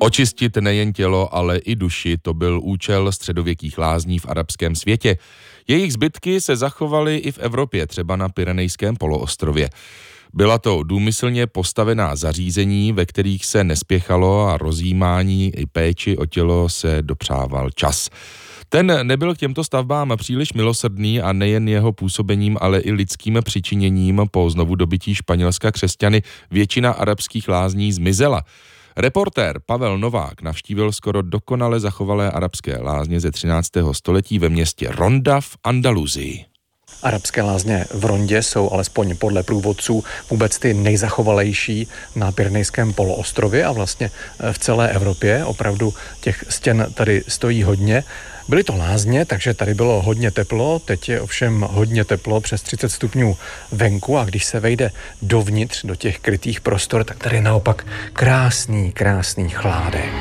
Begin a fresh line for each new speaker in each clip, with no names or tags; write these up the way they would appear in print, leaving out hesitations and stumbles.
Očistit nejen tělo, ale i duši, to byl účel středověkých lázní v arabském světě. Jejich zbytky se zachovaly i v Evropě, třeba na Pyrenejském poloostrově. Byla to důmyslně postavená zařízení, ve kterých se nespěchalo a rozjímání i péči o tělo se dopřával čas. Ten nebyl k těmto stavbám příliš milosrdný a nejen jeho působením, ale i lidským přičiněním po znovudobytí Španělska křesťany většina arabských lázní zmizela. Reportér Pavel Novák navštívil skoro dokonale zachovalé arabské lázně ze 13. století ve městě Ronda v Andaluzii.
Arabské lázně v Rondě jsou alespoň podle průvodců vůbec ty nejzachovalejší na Pyrenejském poloostrově a vlastně v celé Evropě. Opravdu těch stěn tady stojí hodně. Byly to lázně, takže tady bylo hodně teplo, teď je ovšem hodně teplo, přes 30 stupňů venku a když se vejde dovnitř do těch krytých prostor, tak tady je naopak krásný chládek.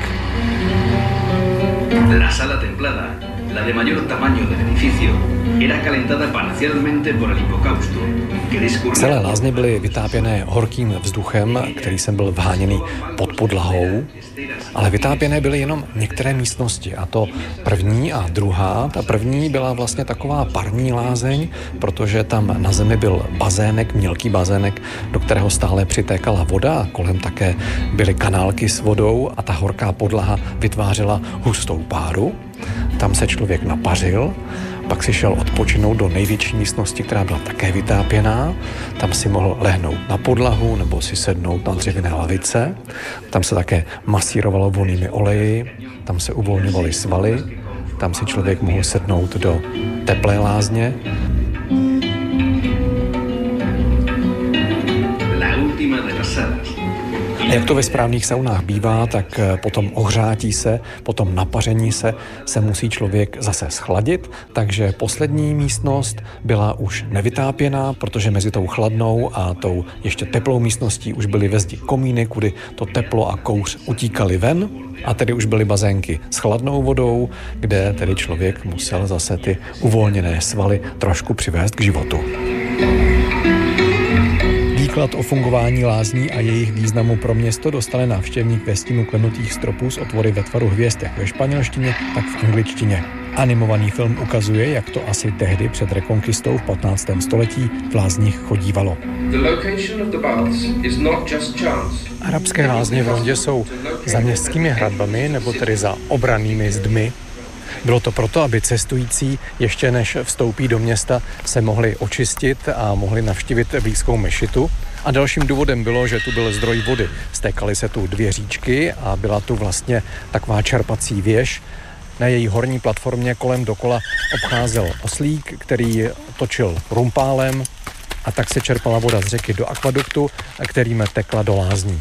La sala templada, la de mayor tamaño del edificio, era calentada parcialmente por el hipocausto, que discurría.
Celé lázně byly vytápěné horkým vzduchem, který sem byl vháněný pod podlahou, ale vytápěné byly jenom některé místnosti, a to první a druhá. Ta první byla vlastně taková parní lázeň, protože tam na zemi byl bazének, mělký bazének, do kterého stále přitékala voda a kolem také byly kanálky s vodou a ta horká podlaha vytvářela hustou páru. Tam se člověk napařil, pak si šel odpočinout do největší místnosti, která byla také vytápěná. Tam si mohl lehnout na podlahu nebo si sednout na dřevěné lavice. Tam se také masírovalo vonnými oleji, tam se uvolňovaly svaly, tam si člověk mohl sednout do teplé lázně. A jak to ve správných saunách bývá, tak potom ohřátí se, potom napaření se musí člověk zase schladit, takže poslední místnost byla už nevytápěná, protože mezi tou chladnou a tou ještě teplou místností už byly ve zdi komíny, kudy to teplo a kouř utíkaly ven a tedy už byly bazénky s chladnou vodou, kde tedy člověk musel zase ty uvolněné svaly trošku přivést k životu. Výklad o fungování lázní a jejich významu pro město dostane návštěvník ve stínu klenutých stropů s otvory ve tvaru hvězd jak ve španělštině, tak v angličtině. Animovaný film ukazuje, jak to asi tehdy před rekonkistou v 15. století v lázních chodívalo. Arabské lázně v Rondě jsou za městskými hradbami nebo tedy za obrannými zdmi. Bylo to proto, aby cestující ještě než vstoupí do města se mohli očistit a mohli navštívit blízkou mešitu. A dalším důvodem bylo, že tu byl zdroj vody. Stékaly se tu 2 říčky a byla tu vlastně taková čerpací věž. Na její horní platformě kolem dokola obcházel oslík, který točil rumpálem a tak se čerpala voda z řeky do akvaduktu, kterým tekla do lázní.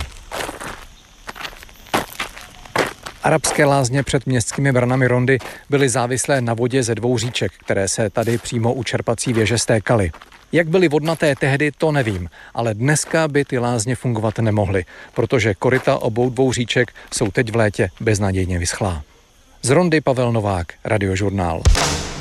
Arabské lázně před městskými branami Rondy byly závislé na vodě ze 2 říček, které se tady přímo u čerpací věže stékaly. Jak byly vodnaté tehdy, to nevím, ale dneska by ty lázně fungovat nemohly, protože koryta obou 2 říček jsou teď v létě beznadějně vyschlá. Z Rondy Pavel Novák, Radiožurnál.